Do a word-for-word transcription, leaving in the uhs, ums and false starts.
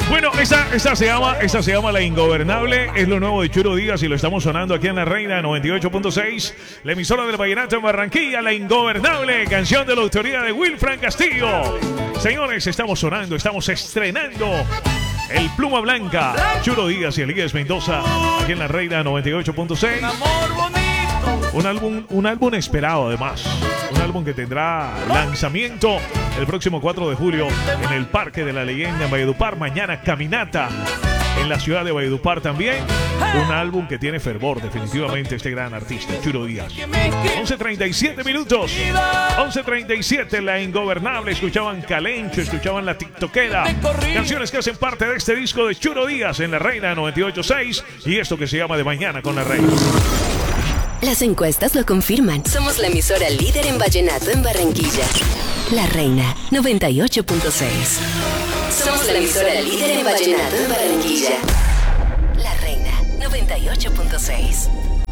Bueno, esta, esta, se llama, esta se llama La Ingobernable. Es lo nuevo de Churo Díaz y lo estamos sonando aquí en La Reina noventa y ocho punto seis. La emisora del vallenato en Barranquilla. La Ingobernable, canción de la autoría de Wilfran Castillo. Señores, estamos sonando, estamos estrenando el Pluma Blanca, Churo Díaz y Elías Mendoza, aquí en La Reina noventa y ocho punto seis. Un álbum, un álbum esperado además. Un álbum que tendrá lanzamiento el próximo cuatro de julio en el Parque de la Leyenda en Valledupar. Mañana caminata en la ciudad de Valledupar también. Un álbum que tiene fervor definitivamente este gran artista, Churo Díaz. once treinta y siete minutos. once treinta y siete, La Ingobernable. Escuchaban Calencho, escuchaban La TikTokera. Canciones que hacen parte de este disco de Churo Díaz en La Reina noventa y ocho punto seis. Y esto que se llama De Mañana con La Reina. Las encuestas lo confirman. Somos la emisora líder en vallenato en Barranquilla. La Reina noventa y ocho punto seis. Somos la emisora líder en vallenato en Barranquilla. La Reina noventa y ocho punto seis.